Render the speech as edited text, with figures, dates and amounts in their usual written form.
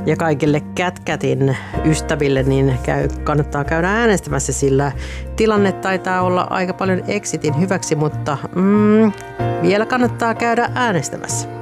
Ja kaikille CatCatin ystäville niin kannattaa käydä äänestämässä, sillä tilanne taitaa olla aika paljon exitin hyväksi, mutta vielä kannattaa käydä äänestämässä.